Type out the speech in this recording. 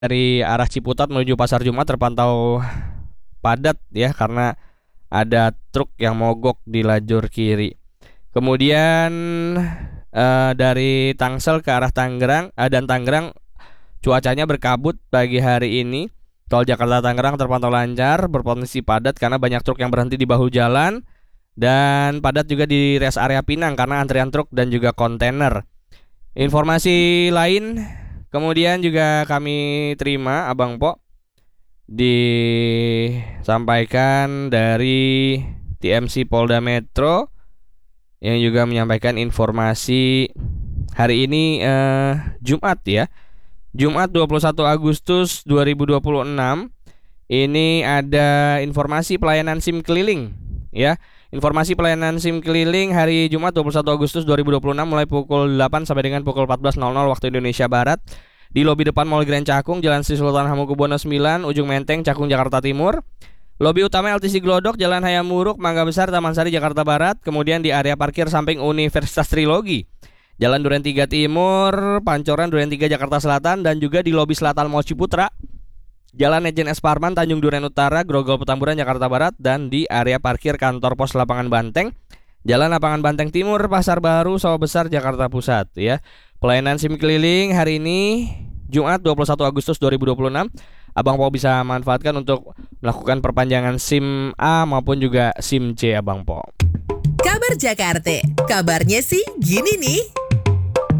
Dari arah Ciputat menuju Pasar Jumat terpantau padat ya karena ada truk yang mogok di lajur kiri. Kemudian dari Tangsel ke arah Tangerang dan Tangerang cuacanya berkabut pagi hari ini. Tol Jakarta Tangerang terpantau lancar, berpotensi padat karena banyak truk yang berhenti di bahu jalan dan padat juga di rest area Pinang karena antrian truk dan juga kontainer. Informasi lain kemudian juga kami terima Abang Po disampaikan dari TMC Polda Metro yang juga menyampaikan informasi hari ini Jumat ya. Jumat 21 Agustus 2026 ini ada informasi pelayanan SIM keliling ya. Informasi pelayanan SIM keliling hari Jumat 21 Agustus 2026 mulai pukul 8 sampai dengan pukul 14.00 waktu Indonesia Barat di lobi depan Mall Grand Cakung, Jalan Sri Sultan Hamengkubuwono 9, Ujung Menteng, Cakung, Jakarta Timur. Lobi utama LTC Glodok, Jalan Hayam Wuruk, Mangga Besar, Taman Sari, Jakarta Barat. Kemudian di area parkir samping Universitas Trilogi, Jalan Duren 3 Timur, Pancoran Duren 3 Jakarta Selatan, dan juga di lobi Selatan Mall Ciputra, Jalan Ejen S. Parman, Tanjung Duren Utara, Grogol Petamburan, Jakarta Barat, dan di area parkir kantor pos Lapangan Banteng, Jalan Lapangan Banteng Timur, Pasar Baru, Sawah Besar, Jakarta Pusat ya. Pelayanan SIM keliling hari ini Jumat 21 Agustus 2026 Abang Po bisa manfaatkan untuk melakukan perpanjangan SIM A maupun juga SIM C Abang Po. Kabar Jakarta, kabarnya sih gini nih.